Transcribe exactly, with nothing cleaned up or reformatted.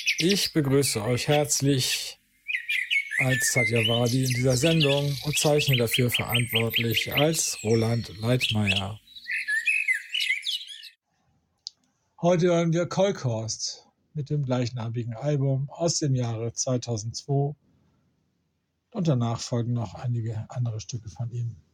Ich begrüße euch herzlich als Satyavadi in dieser Sendung und zeichne dafür verantwortlich als Roland Leitmayr. Heute hören wir Kolkhorst mit dem gleichnamigen Album aus dem Jahre zweitausendzwei und danach folgen noch einige andere Stücke von ihm.